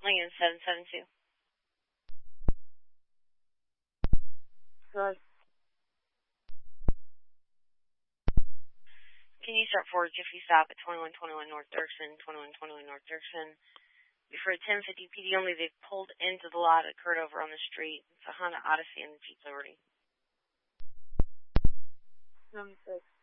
Lincoln 772. Good. Can you start for a Jiffy Stop at 2121 North Dirksen, 2121 North Dirksen? Before 1050 PD only, they've pulled into the lot, occurred over on the street. It's a Honda Odyssey and the Jeep Liberty. 76.